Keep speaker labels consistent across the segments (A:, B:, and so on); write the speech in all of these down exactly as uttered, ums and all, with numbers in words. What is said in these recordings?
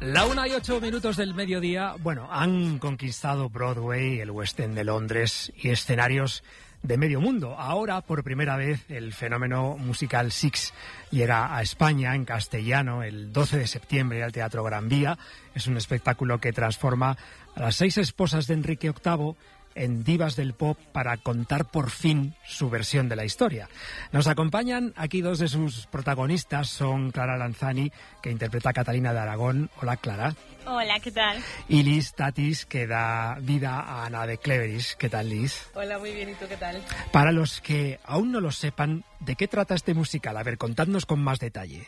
A: La una y ocho minutos del mediodía, bueno, han conquistado Broadway, el West End de Londres y escenarios de medio mundo. Ahora, por primera vez, el fenómeno musical Six llega a España en castellano el doce de septiembre al Teatro Gran Vía. Es un espectáculo que transforma a las seis esposas de Enrique octavo en divas del pop para contar por fin su versión de la historia. Nos acompañan aquí dos de sus protagonistas, son Clara Lanzani, que interpreta a Catalina de Aragón. Hola, Clara.
B: Hola, ¿qué tal?
A: Y Liz Tatis, que da vida a Ana de Cleveris. ¿Qué tal, Liz?
C: Hola, muy bien. ¿Y tú qué tal?
A: Para los que aún no lo sepan, ¿de qué trata este musical? A ver, contadnos con más detalle.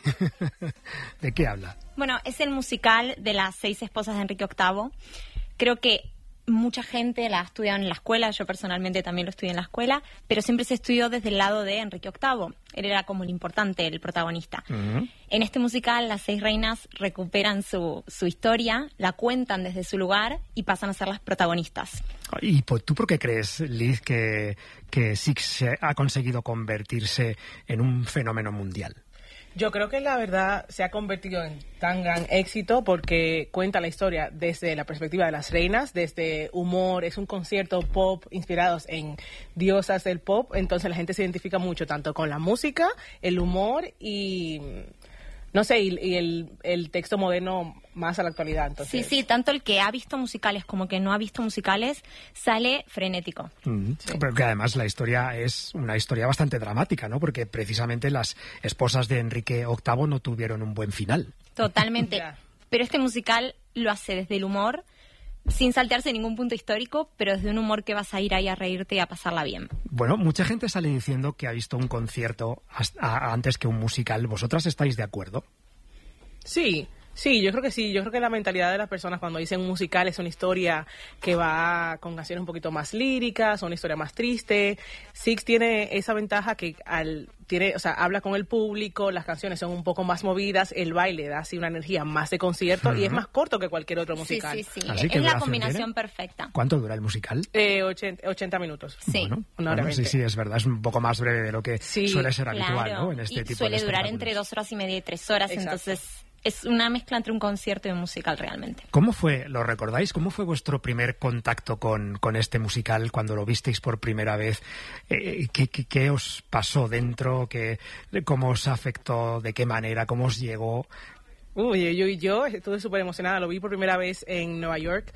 A: ¿De qué habla?
B: Bueno, es el musical de las seis esposas de Enrique octavo. Creo que mucha gente la ha estudiado en la escuela, yo personalmente también lo estudié en la escuela, pero siempre se estudió desde el lado de Enrique octavo. Él era como el importante, el protagonista. Uh-huh. En este musical, las seis reinas recuperan su, su historia, la cuentan desde su lugar y pasan a ser las protagonistas.
A: ¿Y tú por qué crees, Liz, que, que Six ha conseguido convertirse en un fenómeno mundial?
C: Yo creo que la verdad se ha convertido en tan gran éxito porque cuenta la historia desde la perspectiva de las reinas, desde humor, es un concierto pop inspirados en diosas del pop, entonces la gente se identifica mucho tanto con la música, el humor y no sé, y, y el, el texto moderno más a la actualidad. Entonces.
B: Sí, sí, tanto el que ha visto musicales como que no ha visto musicales sale frenético.
A: Mm, sí. Pero que además la historia es una historia bastante dramática, ¿no? Porque precisamente las esposas de Enrique octavo no tuvieron un buen final.
B: Totalmente. Yeah. Pero este musical lo hace desde el humor, sin saltearse ningún punto histórico, pero desde un humor que vas a ir ahí a reírte y a pasarla bien.
A: Bueno, mucha gente sale diciendo que ha visto un concierto hasta, antes que un musical. ¿Vosotras estáis de acuerdo?
C: Sí. Sí, yo creo que sí. Yo creo que la mentalidad de las personas cuando dicen musical es una historia que va con canciones un poquito más líricas, una historia más triste. Six tiene esa ventaja que al tiene, o sea, habla con el público, las canciones son un poco más movidas, el baile da así una energía más de concierto uh-huh. y es más corto que cualquier otro musical.
B: Sí, sí, sí. Así es la combinación tiene? perfecta.
A: ¿Cuánto dura el musical?
C: Eh, ochenta minutos.
B: Sí.
A: Bueno,
C: una hora
A: bueno, sí, sí, es verdad. Es un poco más breve de lo que
C: sí,
A: suele ser
B: claro.
A: habitual, ¿no? En este
B: y
A: tipo
B: suele
A: de
B: durar entre dos horas y media y tres horas,
C: Exacto.
B: entonces es una mezcla entre un concierto y un musical realmente.
A: ¿Cómo fue, lo recordáis, cómo fue vuestro primer contacto con, con este musical cuando lo visteis por primera vez? Eh, ¿qué, qué, ¿Qué os pasó dentro? ¿Qué, ¿Cómo os afectó? ¿De qué manera? ¿Cómo os llegó?
C: Uy, yo, yo estuve súper emocionada, lo vi por primera vez en Nueva York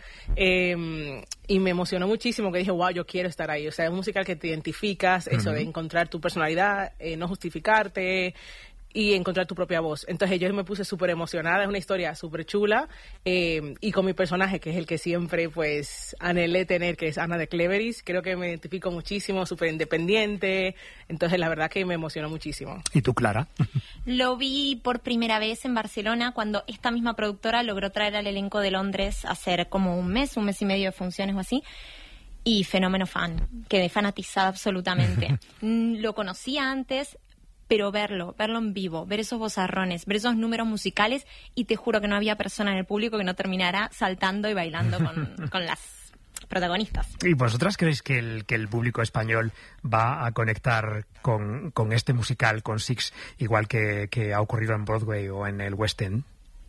C: eh, y me emocionó muchísimo que dije, wow, yo quiero estar ahí. O sea, es un musical que te identificas, uh-huh. eso de encontrar tu personalidad, eh, no justificarte y encontrar tu propia voz. Entonces yo me puse súper emocionada, es una historia súper chula eh, y con mi personaje, que es el que siempre pues anhelé tener, que es Ana de Cleveris, creo que me identifico muchísimo, súper independiente, entonces la verdad que me emocionó muchísimo.
A: ¿Y tú, Clara?
B: Lo vi por primera vez en Barcelona cuando esta misma productora logró traer al elenco de Londres a hacer como un mes, un mes y medio de funciones o así. Y fenómeno fan, quedé fanatizada absolutamente. Lo conocía antes, pero verlo, verlo en vivo, ver esos vozarrones, ver esos números musicales, y te juro que no había persona en el público que no terminara saltando y bailando con, con las protagonistas.
A: ¿Y vosotras creéis que el, que el público español va a conectar con, con este musical, con Six, igual que, que ha ocurrido en Broadway o en el West End?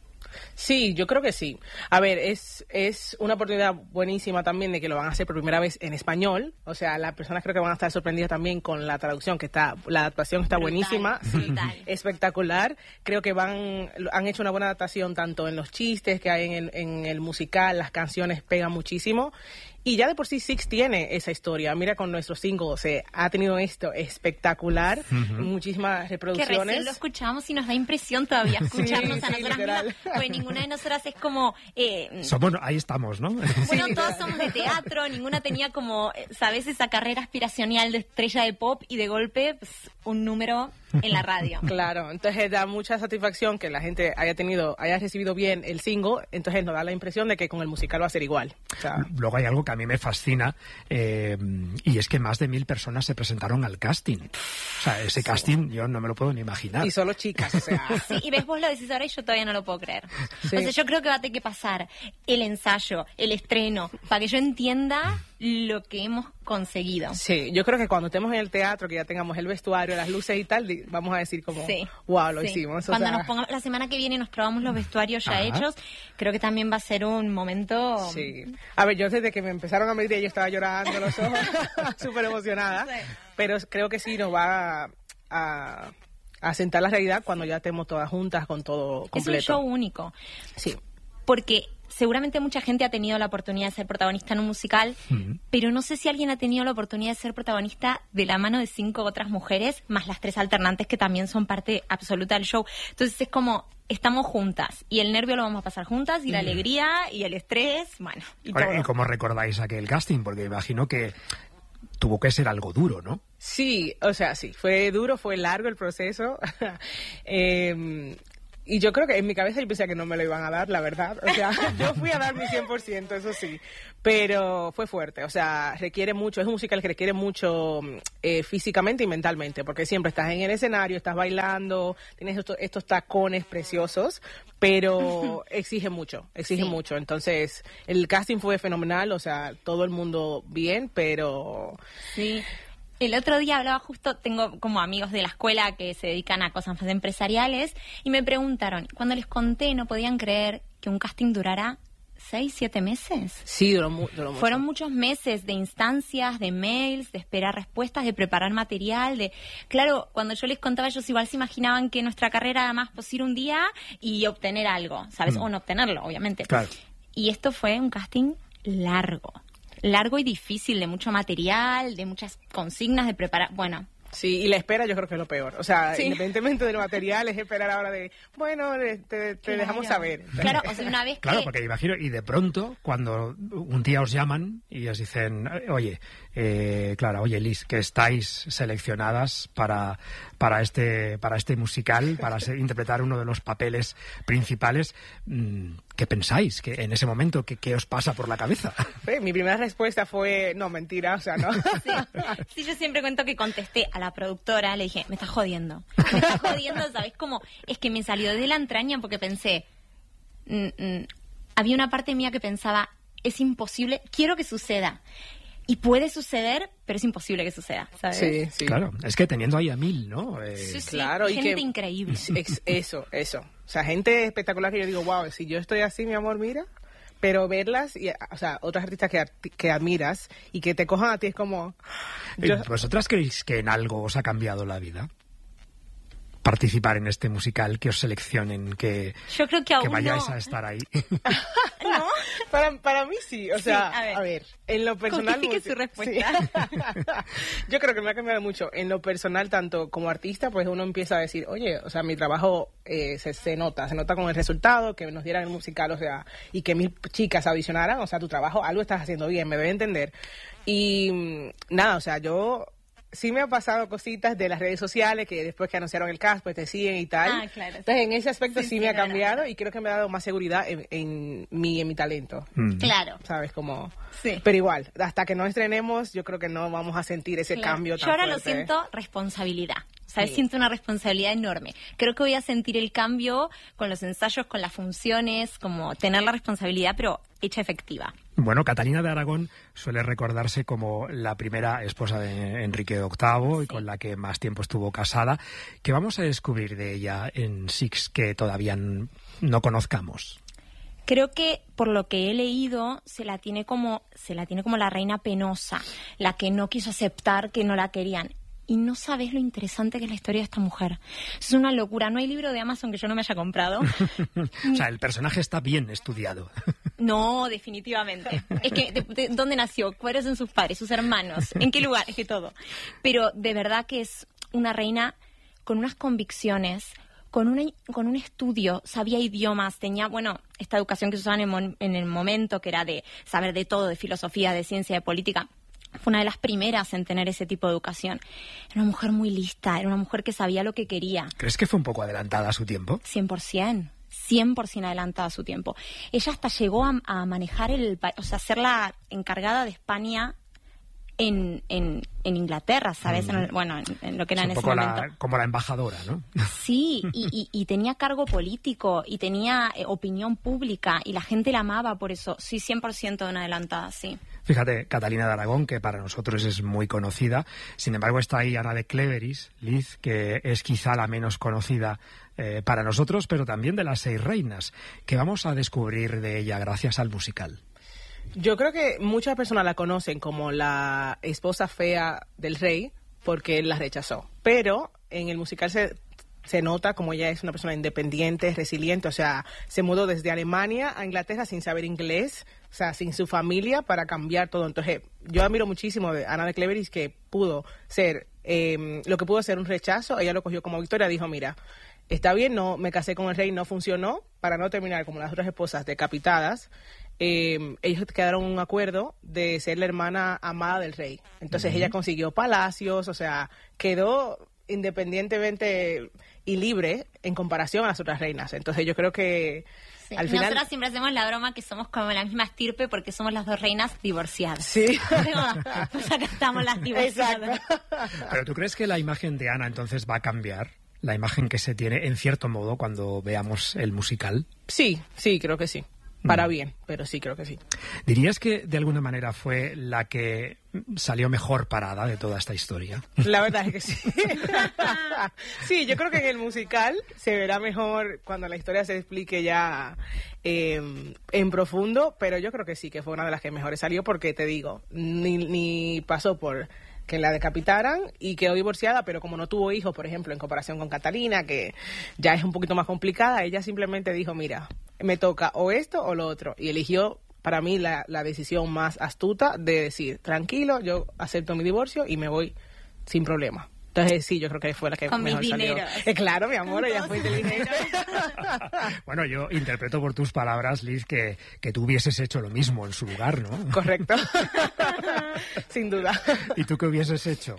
C: Sí, yo creo que sí. A ver, es es una oportunidad buenísima también de que lo van a hacer por primera vez en español. O sea, las personas creo que van a estar sorprendidas también con la traducción, que está, la adaptación está brutal, buenísima,
B: brutal.
C: Sí, espectacular. Creo que van han hecho una buena adaptación tanto en los chistes que hay en el, en el musical, las canciones pegan muchísimo. Y ya de por sí Six tiene esa historia. Mira, con nuestro single, o sea, ha tenido esto espectacular, uh-huh. muchísimas reproducciones.
B: Que recién lo escuchamos y nos da impresión todavía escucharnos
C: sí,
B: a nosotras
C: sí,
B: mismas, pues ninguna de nosotras es como... Eh,
A: somos, ahí estamos, ¿no?
B: Bueno, todos somos de teatro, ninguna tenía como, ¿sabes? Esa carrera aspiracional de estrella de pop y de golpe pues, un número en la radio.
C: Claro, entonces da mucha satisfacción que la gente haya tenido, haya recibido bien el single, entonces nos da la impresión de que con el musical va a ser igual. O sea,
A: luego hay algo que a mí me fascina eh, y es que más de mil personas se presentaron al casting. O sea, ese sí. casting yo no me lo puedo ni imaginar.
C: Y solo chicas, o sea.
B: Sí, y ves, vos lo decís ahora y yo todavía no lo puedo creer.
C: Sí.
B: O sea, yo creo que va a tener que pasar el ensayo, el estreno, para que yo entienda lo que hemos conseguido.
C: Sí, yo creo que cuando estemos en el teatro, que ya tengamos el vestuario, las luces y tal, di- vamos a decir como,
B: Sí,
C: wow, lo
B: sí.
C: hicimos. O
B: Cuando
C: sea,
B: nos pongamos, la semana que viene nos probamos los vestuarios ya
A: Ajá.
B: hechos, creo que también va a ser un momento...
C: sí. A ver, yo desde que me empezaron a medir yo estaba llorando los ojos, súper emocionada,
B: Sí.
C: pero creo que sí nos va a, a, a sentar la realidad cuando ya estemos todas juntas con todo completo.
B: Es un show único.
C: Sí.
B: Porque seguramente mucha gente ha tenido la oportunidad de ser protagonista en un musical,
A: Ujú.
B: pero no sé si alguien ha tenido la oportunidad de ser protagonista de la mano de cinco otras mujeres, más las tres alternantes que también son parte absoluta del show. Entonces es como, estamos juntas, y el nervio lo vamos a pasar juntas, y la alegría, y el estrés, bueno, y
A: Oye,
B: todo.
A: ¿y cómo recordáis aquel casting? Porque imagino que tuvo que ser algo duro, ¿no?
C: Sí, o sea, sí, fue duro, fue largo el proceso. eh, y yo creo que en mi cabeza yo pensé que no me lo iban a dar, la verdad. O sea, yo fui a dar mi cien por ciento, eso sí. Pero fue fuerte, o sea, requiere mucho, es un musical que requiere mucho eh, físicamente y mentalmente, porque siempre estás en el escenario, estás bailando, tienes estos, estos tacones preciosos, pero exige mucho, exige
B: Sí.
C: mucho. Entonces, el casting fue fenomenal, o sea, todo el mundo bien, pero...
B: Sí. El otro día hablaba justo, tengo como amigos de la escuela que se dedican a cosas más empresariales y me preguntaron, cuando les conté no podían creer que un casting durara seis, siete meses.
C: Sí, duró, mu- duró mucho.
B: Fueron muchos meses de instancias, de mails, de esperar respuestas, de preparar material, de... Claro, cuando yo les contaba, ellos igual se imaginaban que nuestra carrera era más pues ir un día y obtener algo, ¿sabes?
A: Mm.
B: O no obtenerlo, obviamente.
A: Claro.
B: Y esto fue un casting largo. Largo y difícil, de mucho material, de muchas consignas de preparar... Bueno,
C: Sí, y la espera yo creo que es lo peor. O sea,
B: Sí.
C: independientemente del material, es esperar ahora de, bueno, eh, te, te
B: claro.
C: dejamos saber.
B: Claro, o sea, una vez
A: Claro,
B: que...
A: porque imagino, y de pronto, cuando un día os llaman y os dicen, oye, eh, Clara, oye, Liz, que estáis seleccionadas para, para, este, para este musical, para ser- interpretar uno de los papeles principales, mm, ¿qué pensáis? ¿Qué, en ese momento, ¿qué, qué os pasa por la cabeza?
C: Eh, Mi primera respuesta fue, no, mentira, o sea, no.
B: Sí. Sí, yo siempre cuento que contesté a la productora, le dije, me estás jodiendo. Me estás jodiendo, ¿sabes cómo? Es que me salió de la entraña porque pensé, mm, mm, había una parte mía que pensaba, es imposible, quiero que suceda. Y puede suceder, pero es imposible que suceda, ¿sabes?
C: Sí, sí.
A: Claro, es que teniendo ahí a mil, ¿no? Eh,
B: Sí, sí,
C: Claro, y
B: gente
C: que-
B: increíble.
C: Ex- Eso, eso. O sea, gente espectacular que yo digo, wow, si yo estoy así, mi amor, mira. Pero verlas, y, o sea, otras artistas que, ar- que admiras y que te cojan a ti es como... yo-
A: Eh, ¿Vosotras creéis que en algo os ha cambiado la vida? Participar en este musical, que os seleccionen, que,
B: Yo creo que
A: que
B: aún
A: vayáis
B: no.
A: a estar ahí.
B: ¿No?
C: Para, para mí sí, o
B: Sí,
C: sea,
B: a ver.
C: a ver, en lo personal...
B: Justifique
C: mucho-
B: su respuesta.
C: sí. Yo creo que me ha cambiado mucho. En lo personal, tanto como artista, pues uno empieza a decir, oye, o sea, mi trabajo eh, se, se nota, se nota con el resultado, que nos dieran el musical, o sea, y que mil chicas audicionaran, o sea, tu trabajo, algo estás haciendo bien, me debe entender. Y mm, nada, o sea, yo... Sí me ha pasado cositas de las redes sociales que después que anunciaron el cast, pues te siguen y tal.
B: Ah, claro.
C: Entonces, en ese aspecto sí,
B: Sí, sí,
C: me ha
B: claro.
C: cambiado y creo que me ha dado más seguridad en, en mí y en mi talento.
A: Mm.
B: Claro.
C: ¿Sabes? Como...
B: Sí.
C: Pero igual, hasta que no estrenemos, yo creo que no vamos a sentir ese
B: Claro.
C: cambio tan
B: Yo ahora
C: fuerte.
B: lo siento responsabilidad. ¿Sabes?
C: Sí.
B: Siento una responsabilidad enorme. Creo que voy a sentir el cambio con los ensayos, con las funciones, como tener la responsabilidad, pero hecha efectiva.
A: Bueno, Catalina de Aragón suele recordarse como la primera esposa de Enrique octavo y con la que más tiempo estuvo casada. ¿Qué vamos a descubrir de ella en Six que todavía n- no conozcamos?
B: Creo que por lo que he leído se la tiene como se la tiene como la reina penosa, la que no quiso aceptar que no la querían. Y no sabes lo interesante que es la historia de esta mujer. Es una locura. No hay libro de Amazon que yo no me haya comprado.
A: O sea, el personaje está bien estudiado.
B: No, definitivamente. Es que, de, de- ¿dónde nació? ¿Cuáles son sus padres, sus hermanos? ¿En qué lugar? Es que todo. Pero de verdad que es una reina con unas convicciones, con, una, con un estudio, sabía idiomas, tenía, bueno, esta educación que se usaba en el, mon- en el momento, que era de saber de todo, de filosofía, de ciencia, de política. Fue una de las primeras en tener ese tipo de educación. Era una mujer muy lista, era una mujer que sabía lo que quería.
A: ¿Crees que fue un poco adelantada a su tiempo?
B: cien por ciento. cien por ciento adelantada a su tiempo. Ella hasta llegó a, a manejar el país, o sea, ser la encargada de España en, en, en Inglaterra, ¿sabes? En el- bueno, en, en lo que era
A: Es
B: en
A: un
B: ese
A: poco
B: momento.
A: la, como la embajadora, ¿no?
B: Sí, y, y, y tenía cargo político y tenía eh, opinión pública y la gente la amaba por eso. Sí, cien por ciento de una adelantada, sí.
A: Fíjate, Catalina de Aragón, que para nosotros es muy conocida. Sin embargo, está ahí Ana de Cleveris, Liz, que es quizá la menos conocida eh, para nosotros, pero también de las seis reinas, que vamos a descubrir de ella gracias al musical.
C: Yo creo que muchas personas la conocen como la esposa fea del rey porque él la rechazó. Pero en el musical se, se nota como ella es una persona independiente, resiliente. O sea, se mudó desde Alemania a Inglaterra sin saber inglés, o sea, sin su familia para cambiar todo. Entonces, yo admiro muchísimo de Ana de Cleveris, que pudo ser, eh, lo que pudo ser un rechazo, ella lo cogió como victoria, dijo, mira, está bien, no me casé con el rey, no funcionó, para no terminar como las otras esposas decapitadas. Eh, ellos quedaron en un acuerdo de ser la hermana amada del rey. Entonces uh-huh. ella consiguió palacios, o sea, quedó independientemente y libre en comparación a las otras reinas. Entonces yo creo que
B: sí.
C: al final...
B: Nosotras siempre hacemos la broma que somos como la misma estirpe porque somos las dos reinas divorciadas.
C: Sí.
B: Pues acá estamos las divorciadas.
C: Exacto.
A: ¿Pero tú crees que la imagen de Ana entonces va a cambiar? La imagen que se tiene, en cierto modo, cuando veamos el musical.
C: Sí, sí, creo que sí. Para bien, pero sí, creo que sí.
A: ¿Dirías que de alguna manera fue la que salió mejor parada de toda esta historia?
C: La verdad es que sí. Sí, yo creo que en el musical se verá mejor cuando la historia se explique ya eh, en profundo, pero yo creo que sí, que fue una de las que mejores salió porque, te digo, ni, ni pasó por que la decapitaran y quedó divorciada, pero como no tuvo hijos, por ejemplo, en comparación con Catalina, que ya es un poquito más complicada, ella simplemente dijo, mira, me toca o esto o lo otro, y eligió para mí la, la decisión más astuta de decir, tranquilo, yo acepto mi divorcio y me voy sin problema. Entonces sí, yo creo que fue la que
B: con
C: mejor
B: mis
C: salió.
B: dineros.
C: Eh, claro, mi amor, ella fue inteligente.
A: Bueno, yo interpreto por tus palabras, Liz, que, que tú hubieses hecho lo mismo en su lugar, ¿no?
C: Correcto. Sin duda.
A: ¿Y tú qué hubieses hecho?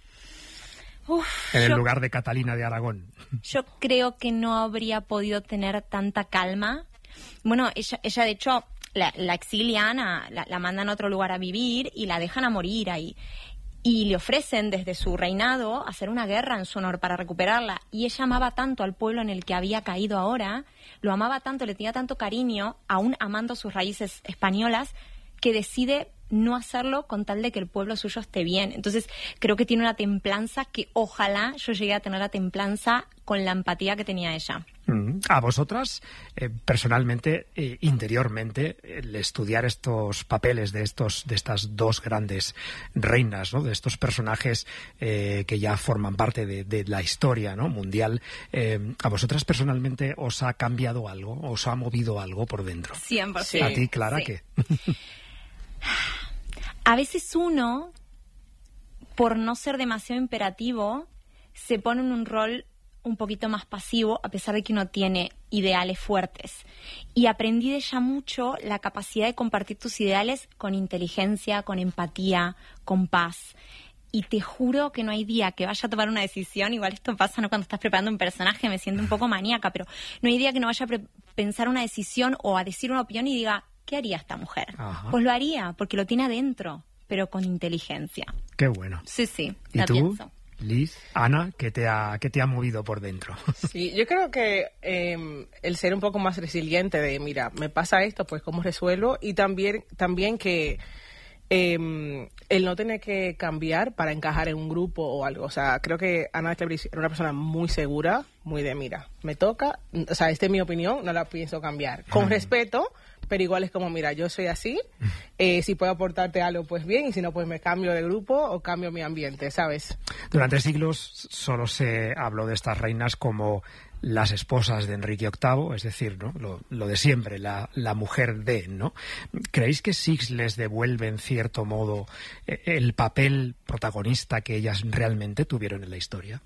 B: Uf,
A: en el
B: yo,
A: lugar de Catalina de Aragón.
B: Yo creo que no habría podido tener tanta calma. Bueno, ella, ella de hecho, la, la exilian, a, la, la mandan a otro lugar a vivir y la dejan a morir ahí. Y le ofrecen desde su reinado hacer una guerra en su honor para recuperarla. Y ella amaba tanto al pueblo en el que había caído ahora, lo amaba tanto, le tenía tanto cariño, aún amando sus raíces españolas, que decide no hacerlo con tal de que el pueblo suyo esté bien. Entonces, creo que tiene una templanza que ojalá yo llegue a tener la templanza con la empatía que tenía ella.
A: A vosotras, eh, personalmente, eh, interiormente, el estudiar estos papeles de estos, de estas dos grandes reinas, ¿no? De estos personajes eh, que ya forman parte de, de la historia, ¿no? mundial, eh, ¿a vosotras personalmente os ha cambiado algo? ¿Os ha movido algo por dentro?
B: cien por ciento.
A: ¿A ti, Clara,
B: sí.
A: qué?
B: A veces uno, por no ser demasiado imperativo, se pone en un rol un poquito más pasivo, a pesar de que uno tiene ideales fuertes. Y aprendí de ella mucho la capacidad de compartir tus ideales con inteligencia, con empatía, con paz. Y te juro que no hay día que vaya a tomar una decisión, igual esto pasa no cuando estás preparando un personaje, me siento un poco maníaca, pero no hay día que no vaya a pre- pensar una decisión o a decir una opinión y diga, ¿qué haría esta mujer?
A: Ajá.
B: Pues lo haría, porque lo tiene adentro, pero con inteligencia.
A: Qué bueno.
B: Sí, sí,
A: ¿Y
B: la
A: tú,
B: pienso.
A: Liz, Ana, qué te ha, qué te ha movido por dentro?
C: Sí, yo creo que eh, el ser un poco más resiliente de, mira, me pasa esto, pues cómo resuelvo, y también, también que eh, el no tener que cambiar para encajar en un grupo o algo. O sea, creo que Ana de Cleveris era una persona muy segura, muy de, mira, me toca, o sea, esta es mi opinión, no la pienso cambiar. Con mm. respeto, pero igual es como, mira, yo soy así, eh, si puedo aportarte algo, pues bien, y si no, pues me cambio de grupo o cambio mi ambiente, ¿sabes?
A: Durante siglos solo se habló de estas reinas como las esposas de Enrique octavo, es decir, ¿no? lo, lo de siempre, la, la mujer de, ¿no? ¿Creéis que Six les devuelve, en cierto modo, el papel protagonista que ellas realmente tuvieron en la historia?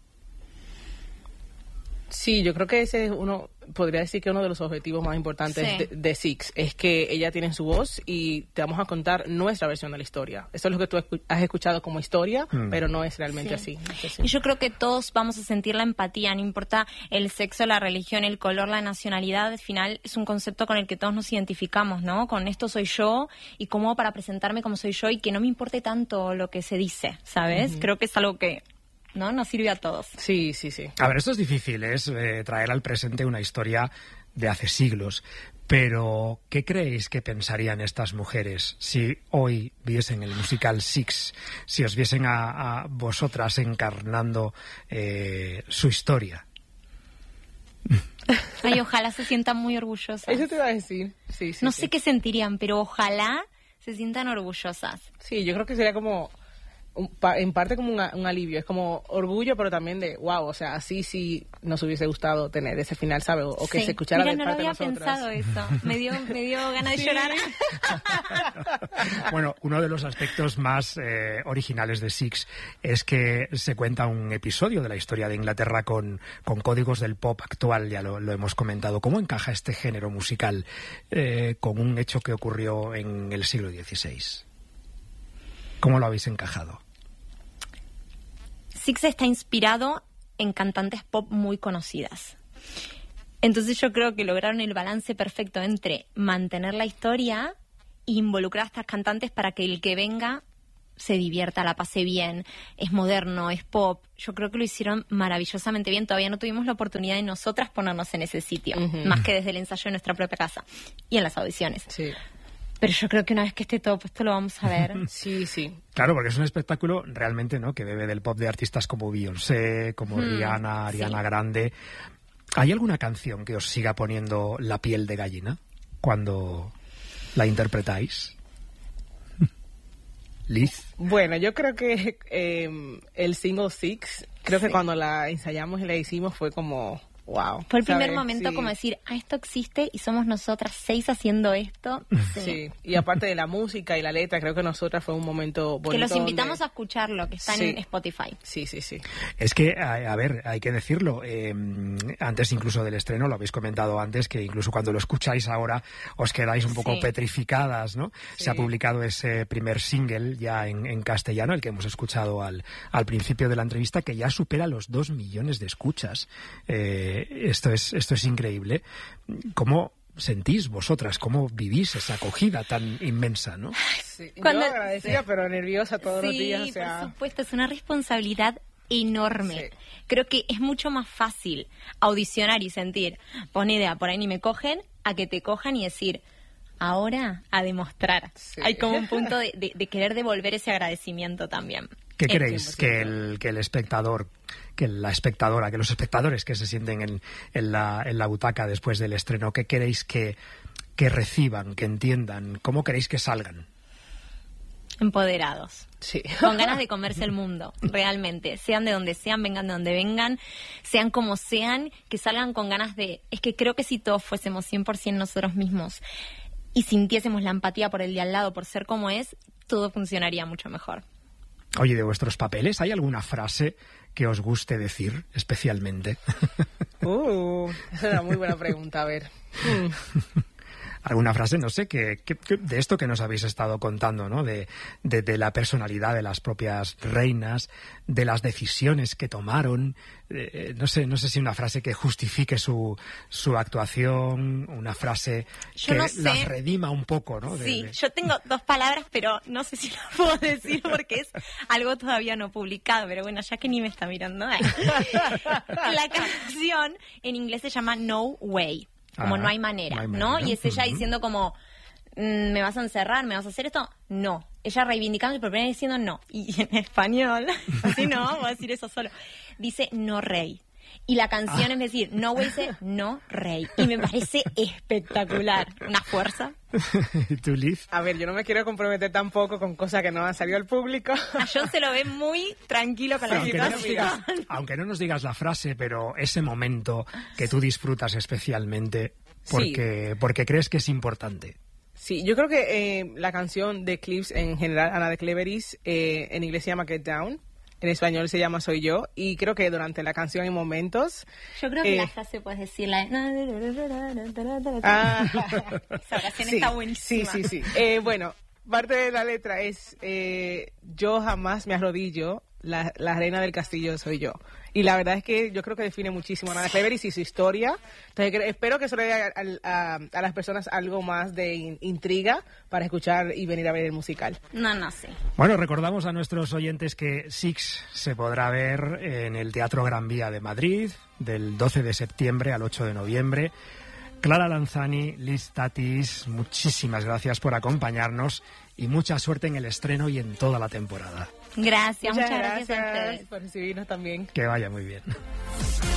C: Sí, yo creo que ese es uno, podría decir que uno de los objetivos más importantes
B: sí.
C: de, de Six, es que ella tiene su voz y te vamos a contar nuestra versión de la historia. Eso es lo que tú has escuchado como historia, mm. pero no es realmente
B: sí.
C: así. No sé si.
B: Y yo creo que todos vamos a sentir la empatía, no importa el sexo, la religión, el color, la nacionalidad, al final es un concepto con el que todos nos identificamos, ¿no? Con esto soy yo y cómo para presentarme como soy yo y que no me importe tanto lo que se dice, ¿sabes? Uh-huh. Creo que es algo que ¿no? Nos sirve a todos.
C: Sí, sí, sí.
A: A ver, esto es difícil, es eh, traer al presente una historia de hace siglos. Pero, ¿qué creéis que pensarían estas mujeres si hoy viesen el musical Six, si os viesen a, a vosotras encarnando eh, su historia?
B: Ay, ojalá se sientan muy orgullosas.
C: Eso te iba a decir. Sí, sí,
B: no
C: sí.
B: sé qué sentirían, pero ojalá se sientan orgullosas.
C: Sí, yo creo que sería como, un, pa, en parte como una, un alivio. Es como orgullo, pero también de, wow, o sea, así sí nos hubiese gustado tener ese final, ¿sabes? O, o que
B: sí.
C: se escuchara
B: Mira,
C: de
B: no
C: parte
B: lo
C: de
B: había
C: nosotras.
B: pensado eso. Me dio, me dio ganas de
C: Sí.
B: llorar.
A: Bueno, uno de los aspectos más eh, originales de Six es que se cuenta un episodio de la historia de Inglaterra con, con códigos del pop actual, ya lo, lo hemos comentado. ¿Cómo encaja este género musical eh, con un hecho que ocurrió en el siglo dieciséis? ¿Cómo lo habéis encajado?
B: Six está inspirado en cantantes pop muy conocidas. Entonces yo creo que lograron el balance perfecto entre mantener la historia e involucrar a estas cantantes para que el que venga se divierta, la pase bien. Es moderno, es pop. Yo creo que lo hicieron maravillosamente bien. Todavía no tuvimos la oportunidad de nosotras ponernos en ese sitio,
C: Uh-huh.
B: más que desde el ensayo de nuestra propia casa y en las audiciones.
C: Sí,
B: Pero yo creo que una vez que esté todo puesto lo vamos a ver.
C: sí, sí.
A: Claro, porque es un espectáculo realmente, ¿no?, que bebe del pop de artistas como Beyoncé, como
B: Hmm,
A: Rihanna, Ariana
B: sí.
A: Grande. ¿Hay alguna canción que os siga poniendo la piel de gallina cuando la interpretáis? Liz.
C: Bueno, yo creo que eh, el single Six, creo que
B: Sí.
C: cuando la ensayamos y la hicimos fue como, wow.
B: Fue el primer
C: ¿sabes?
B: momento
C: Sí.
B: como decir, ah, esto existe y somos nosotras seis haciendo esto. Sí.
C: Sí, y aparte de la música y la letra, creo que nosotras fue un momento bonito.
B: Que los invitamos
C: donde-
B: a escucharlo, que está
C: Sí.
B: en Spotify.
C: Sí, sí, sí.
A: Es que, a, a ver, hay que decirlo, eh, antes incluso del estreno, lo habéis comentado antes, que incluso cuando lo escucháis ahora os quedáis un poco
B: Sí.
A: petrificadas, ¿no?
C: Sí.
A: Se ha publicado ese primer single ya en, en castellano, el que hemos escuchado al, al principio de la entrevista, que ya supera los dos millones de escuchas. Eh, esto es, esto es increíble. ¿Cómo sentís vosotras? ¿Cómo vivís esa acogida tan inmensa, no?
C: Sí.
B: Cuando-
C: Yo agradecida,
B: sí.
C: pero nerviosa todos los
B: Sí,
C: días. O sea,
B: por supuesto, es una responsabilidad enorme.
C: Sí.
B: Creo que es mucho más fácil audicionar y sentir, pon idea, por ahí ni me cogen, a que te cojan y decir, ahora a demostrar.
C: Sí.
B: Hay como un punto de, de- de querer devolver ese agradecimiento también.
A: ¿Qué
B: Eh,
A: creéis
C: cien por
A: que
C: ciento.
A: el, que el espectador, que la espectadora, que los espectadores que se sienten en, en, la, en la butaca después del estreno, qué queréis que, que reciban, que entiendan? ¿Cómo queréis que salgan?
B: Empoderados.
C: sí.
B: Con ganas de comerse el mundo, realmente. Sean de donde sean, vengan de donde vengan, sean como sean, que salgan con ganas de... Es que creo que si todos fuésemos cien por ciento nosotros mismos y sintiésemos la empatía por el de al lado, por ser como es, todo funcionaría mucho mejor.
A: Oye, de vuestros papeles, ¿hay alguna frase que os guste decir especialmente?
C: Uh, esa es una muy buena pregunta. A ver. Mm.
A: ¿Alguna frase, no sé, que, que- que de esto que nos habéis estado contando, ¿no? De, de, de la personalidad de las propias reinas, de las decisiones que tomaron, eh, no sé, no sé si una frase que justifique su, su actuación, una frase
B: Yo
A: que
B: no sé.
A: las redima un poco, ¿no? De-
B: Sí,
A: de-
B: yo tengo dos palabras, pero no sé si las puedo decir porque es algo todavía no publicado, pero bueno, ya que ni me está mirando. ay. La canción en inglés se llama No Way, como
A: Ah,
B: no hay manera,
A: no hay
B: ¿no?
A: manera.
B: Y es ella
A: Ujú.
B: diciendo como, mm, ¿me vas a encerrar? ¿Me vas a hacer esto? No. Ella reivindicando y por primera vez diciendo no. Y en español, así no, voy a decir eso solo, dice no rey. Y la canción
A: Ah.
B: es decir, no way dice no rey. Y me parece espectacular. Una fuerza.
A: ¿Y tú, Liz?
C: A ver, yo no me quiero comprometer tampoco con cosas que no han salido al público.
B: A John se lo ve muy tranquilo con la
A: Aunque no, nos
B: situación.
A: digas, aunque no nos digas la frase, pero ese momento que tú disfrutas especialmente porque, porque crees que es importante.
C: Sí, yo creo que eh, la canción de Clips en general, Ana de Cleveris, eh, en inglés se llama Get Down, en español se llama Soy Yo, y creo que durante la canción hay momentos...
B: Yo creo que
C: eh,
B: la frase puedes decirla.
C: Ah,
B: Esa oración
C: sí,
B: está
C: sí,
B: buenísima.
C: sí, sí. Eh, bueno, parte de la letra es, eh, yo jamás me arrodillo, la, la reina del castillo soy yo. Y la verdad es que yo creo que define muchísimo a Nana Cleveris y su historia. Entonces espero que eso le dé a, a, a las personas algo más de in, intriga para escuchar y venir a ver el musical.
B: No, no sé.
A: Bueno, recordamos a nuestros oyentes que Six se podrá ver en el Teatro Gran Vía de Madrid del doce de septiembre al ocho de noviembre. Clara Lanzani, Liz Tatis, muchísimas gracias por acompañarnos y mucha suerte en el estreno y en toda la temporada.
B: Gracias,
C: muchas,
B: muchas
C: gracias,
B: gracias a ustedes
C: por recibirnos también.
A: Que vaya muy bien.